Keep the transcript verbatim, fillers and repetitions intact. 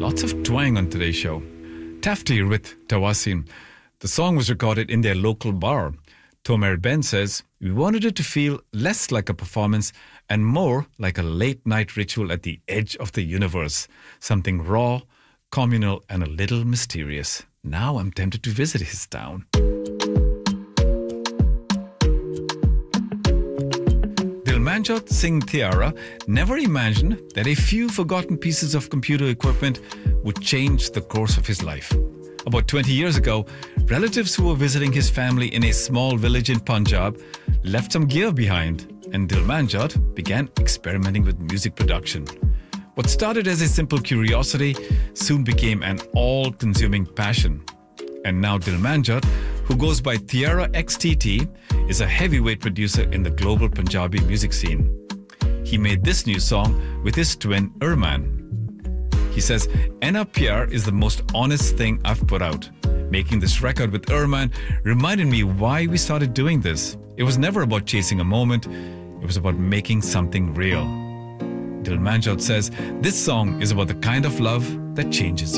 Lots of twang on today's show. Tafty with Tawasin. The song was recorded in their local bar. Tomer Ben says, we wanted it to feel less like a performance and more like a late-night ritual at the edge of the universe. Something raw, communal, and a little mysterious. Now I'm tempted to visit his town. Dilmanjot Singh Thiara never imagined that a few forgotten pieces of computer equipment would change the course of his life. About twenty years ago, relatives who were visiting his family in a small village in Punjab left some gear behind, and Dilmanjot began experimenting with music production. What started as a simple curiosity soon became an all-consuming passion. And now Dilmanjot, who goes by Thiara X T T, is a heavyweight producer in the global Punjabi music scene. He made this new song with his twin Urman. He says, Enna Pyar is the most honest thing I've put out. Making this record with Urman reminded me why we started doing this. It was never about chasing a moment. It was about making something real. Dilmanjot says, this song is about the kind of love that changes you.